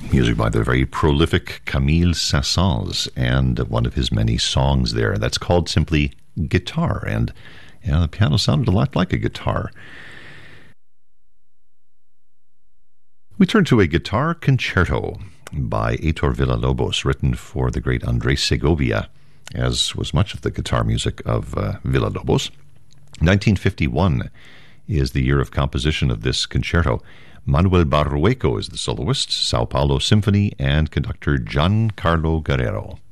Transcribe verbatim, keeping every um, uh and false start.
music by the very prolific Camille Saint-Saëns, and one of his many songs there. That's called simply Guitar, and you know, the piano sounded a lot like a guitar. We turn to a guitar concerto by Heitor Villa-Lobos, written for the great Andres Segovia, as was much of the guitar music of uh, Villa-Lobos. nineteen fifty-one is the year of composition of this concerto. Manuel Barrueco is the soloist, Sao Paulo Symphony, and conductor Giancarlo Guerrero.